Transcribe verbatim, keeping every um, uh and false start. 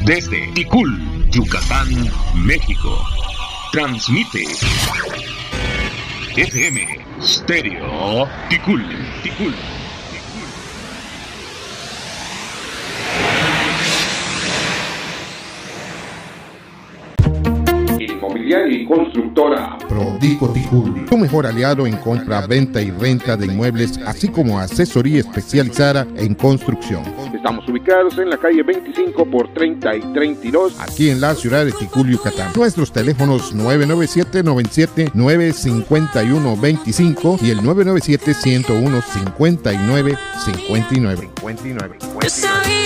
Desde Ticul, Yucatán, México. Transmite F M Stereo Ticul, Ticul. Inmobiliaria y constructora Prodico Ticul, tu mejor aliado en compra, venta y renta de inmuebles, así como asesoría especializada en construcción. Estamos ubicados en la calle veinticinco por treinta y treinta y dos, aquí en la ciudad de Ticul, Yucatán. Nuestros teléfonos nueve nueve siete, noventa y siete, nueve cinco uno, veinticinco y el nueve nueve siete, ciento uno, cincuenta y nueve cincuenta y nueve. Yo sabía